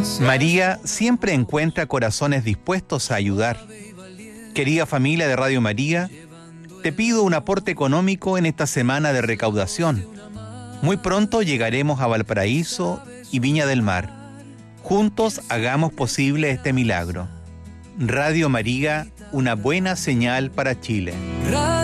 María siempre encuentra corazones dispuestos a ayudar. Querida familia de Radio María, te pido un aporte económico en esta semana de recaudación. Muy pronto llegaremos a Valparaíso y Viña del Mar. Juntos hagamos posible este milagro. Radio María, una buena señal para Chile.